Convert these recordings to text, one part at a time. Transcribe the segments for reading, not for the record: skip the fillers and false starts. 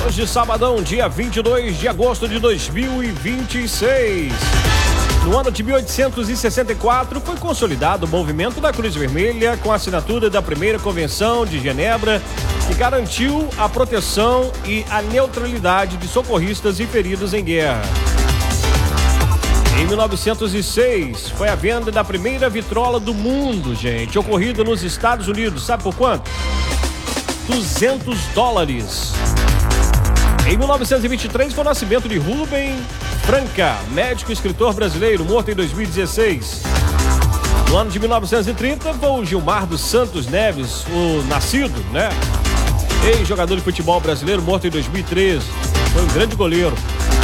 Hoje, sabadão, dia 22 de agosto de 2026. No ano de 1864, foi consolidado o movimento da Cruz Vermelha com a assinatura da primeira Convenção de Genebra, que garantiu a proteção e a neutralidade de socorristas e feridos em guerra. Em 1906, foi a venda da primeira vitrola do mundo, gente, ocorrida nos Estados Unidos. Sabe por quanto? $200. Em 1923, foi o nascimento de Rubem Franca, médico e escritor brasileiro, morto em 2016. No ano de 1930, foi o Gilmar dos Santos Neves, o nascido, né? Ex-jogador de futebol brasileiro, morto em 2013. Foi um grande goleiro.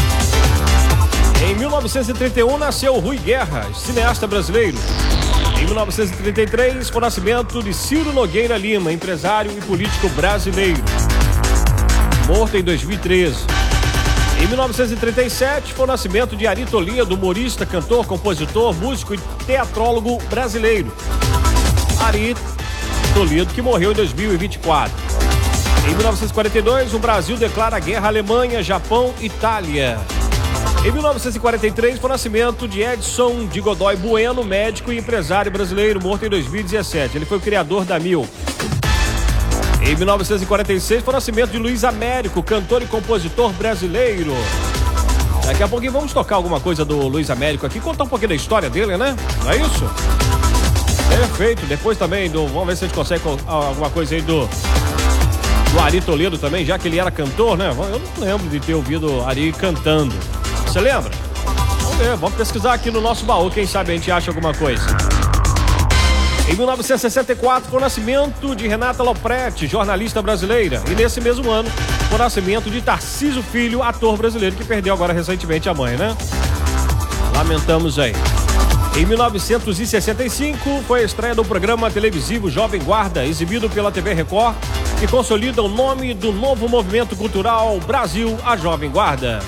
Em 1931, nasceu Rui Guerra, cineasta brasileiro. Em 1933, foi o nascimento de Ciro Nogueira Lima, empresário e político brasileiro, morto em 2013. Em 1937, foi o nascimento de Ari Toledo, humorista, cantor, compositor, músico e teatrólogo brasileiro. Ari Toledo, que morreu em 2024. Em 1942, o Brasil declara guerra à Alemanha, Japão e Itália. Em 1943, foi o nascimento de Edson de Godoy Bueno, médico e empresário brasileiro, morto em 2017. Ele foi o criador da Mil. Em 1946, foi o nascimento de Luiz Américo, cantor e compositor brasileiro. Daqui a pouquinho vamos tocar alguma coisa do Luiz Américo aqui, contar um pouquinho da história dele, né? Não é isso? Perfeito. Depois também, vamos ver se a gente consegue alguma coisa aí do Ari Toledo também, já que ele era cantor, né? Eu não lembro de ter ouvido Ari cantando. Você lembra? Vamos ver, vamos pesquisar aqui no nosso baú, quem sabe a gente acha alguma coisa. Em 1964, foi o nascimento de Renata Lopretti, jornalista brasileira. E nesse mesmo ano, foi o nascimento de Tarcísio Filho, ator brasileiro, que perdeu agora recentemente a mãe, né? Lamentamos aí. Em 1965, foi a estreia do programa televisivo Jovem Guarda, exibido pela TV Record, que consolida o nome do novo movimento cultural Brasil, a Jovem Guarda.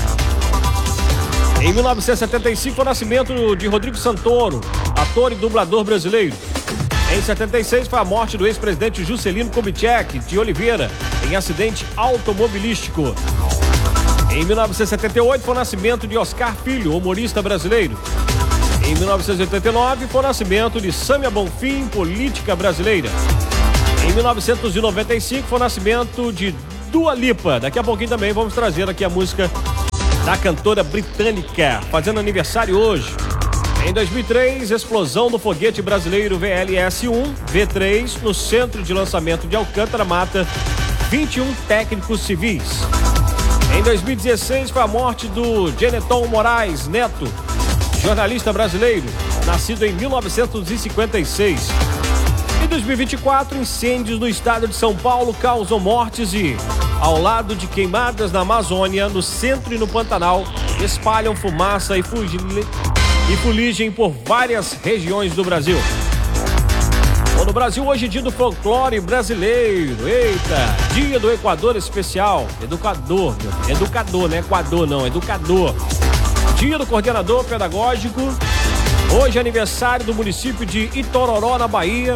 Em 1975, foi o nascimento de Rodrigo Santoro, ator e dublador brasileiro. Em 76, foi a morte do ex-presidente Juscelino Kubitschek de Oliveira, em acidente automobilístico. Em 1978, foi o nascimento de Oscar Filho, humorista brasileiro. Em 1989, foi o nascimento de Sâmia Bonfim, política brasileira. Em 1995, foi o nascimento de Dua Lipa. Daqui a pouquinho também vamos trazer aqui a música da cantora britânica, fazendo aniversário hoje. Em 2003, explosão do foguete brasileiro VLS-1 V3 no centro de lançamento de Alcântara mata 21 técnicos civis. Em 2016, foi a morte do Geneton Moraes Neto, jornalista brasileiro, nascido em 1956. Em 2024, incêndios no estado de São Paulo causam mortes e, ao lado de queimadas na Amazônia, no centro e no Pantanal, espalham fumaça e fuligem por várias regiões do Brasil. Bom, no Brasil, hoje é dia do folclore brasileiro. Eita, dia do Equador especial. Educador, meu filho. Educador, não é Equador não, educador. Dia do coordenador pedagógico. Hoje é aniversário do município de Itororó, na Bahia.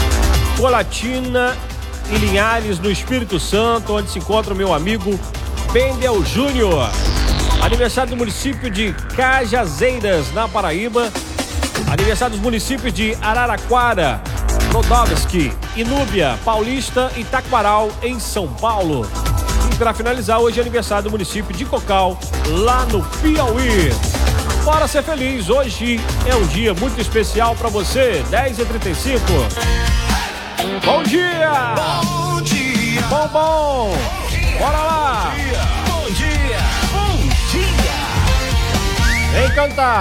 Colatina e Linhares, no Espírito Santo, onde se encontra o meu amigo Pendel Júnior. Aniversário do município de Cajazeiras, na Paraíba. Aniversário dos municípios de Araraquara, Rodovski, Inúbia, Paulista e Taquaral, em São Paulo. E para finalizar, hoje é aniversário do município de Cocal, lá no Piauí. Bora ser feliz, hoje é um dia muito especial para você, 10h35. Bom dia! Bom dia! Bom! Bom dia. Bora lá! Bom dia! Bom dia! Vem cantar!